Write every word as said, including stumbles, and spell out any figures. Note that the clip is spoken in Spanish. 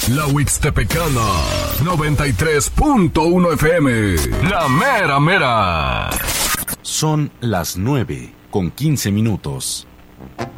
La Huixtepecana, noventa y tres punto uno F M. La mera mera. Son las nueve con quince minutos.